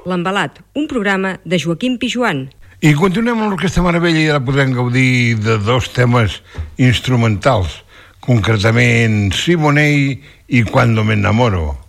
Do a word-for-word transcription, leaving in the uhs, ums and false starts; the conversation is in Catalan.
L'Embalat, un programa de Joaquim Pijuan. I continuem amb l'Orquestra Meravella i ara podrem gaudir de dos temes instrumentals, concretament Simonei i Cuando me enamoro.